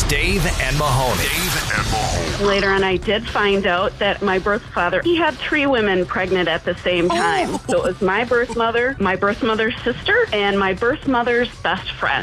Dave and Mahoney. Later on, I did find out that my birth father, he had 3 women pregnant at the same time. So it was my birth mother's sister, and my birth mother's best friend.